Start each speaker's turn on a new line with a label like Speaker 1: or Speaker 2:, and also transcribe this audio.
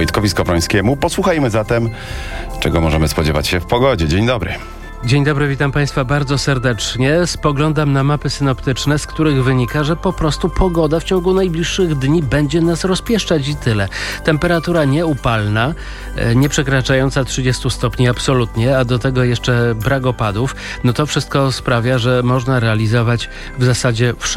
Speaker 1: Wojtkowi Skowrońskiemu. Posłuchajmy zatem, czego możemy spodziewać się w pogodzie. Dzień dobry.
Speaker 2: Dzień dobry, witam Państwa bardzo serdecznie. Spoglądam na mapy synoptyczne, z których wynika, że po prostu pogoda w ciągu najbliższych dni będzie nas rozpieszczać i tyle. Temperatura nieupalna, nie przekraczająca 30 stopni absolutnie, a do tego jeszcze brak opadów. No to wszystko sprawia, że można realizować w zasadzie